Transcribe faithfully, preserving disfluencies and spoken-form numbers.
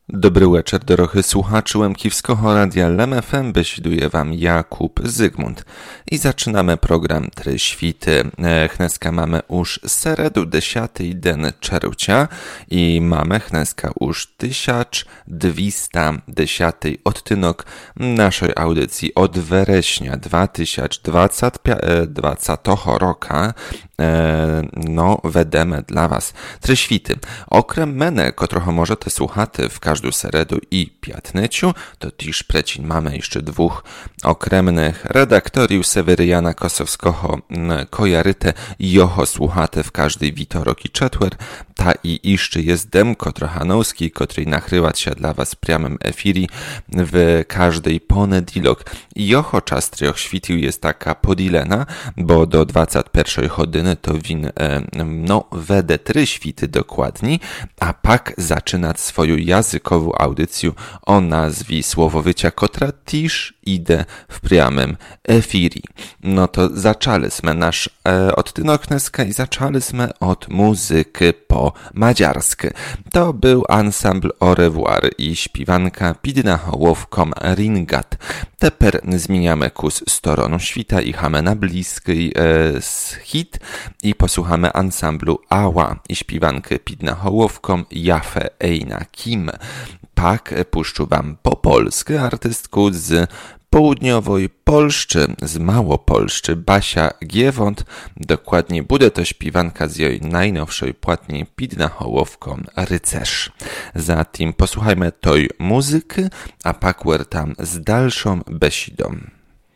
Dobry wieczór, dorochy słuchaczy Łemkiwskiego Radia L M F M, besiduje wam Jakub Zygmunt. I zaczynamy program Try Świty. Dneska mamy już seredu desiatej den czerwca i mamy dneska już tysiąc dwista dziesiąty odtynok naszej audycji od września dwa tysiące dwudziestego roka. No, vedeme dla was Try Świty. Okrem mene, kotrocho możecie słuchati w każdą seredu i piatnyciu, to też precin mamy jeszcze dwóch okremnych redaktoriów Seweryjana Kosowskiego kojaryte i joho słuchate w każdej witorok i czetwer, ta i jeszcze jest Demko Trochanowski, który nachrywać się dla was w priamym efiri w każdej ponedilok. I joho czas Trych Świtił jest taka podilena, bo do dwudziestej pierwszej godziny to win no wede Try Świty dokładni, a pak zaczynać swoją językową audycję o nazwie Słowowycia, która też idę w priamym efiri. No to zaczęliśmy nasz e, odtynok dneska i zaczęliśmy od muzyki po madziarsku. To był ansambl Au revoir i śpiewanka Pidna Hołowkom Ringat. Teper zmieniamy kus storoną świta i chamy na bliskiej e, hit i posłuchamy ansamblu Ała i śpiewankę Pidna Hołowkom Jafę Ejna Kim. Pak puszczu wam po polsku artystku z południowej Polszczy, z Małopolszczy, Basia Giewont. Dokładnie bude to śpiewanka z jej najnowszej płatni Pidna Hołowkom Rycerz. Zatem posłuchajmy tej muzyki, a pak tam z dalszą besidą.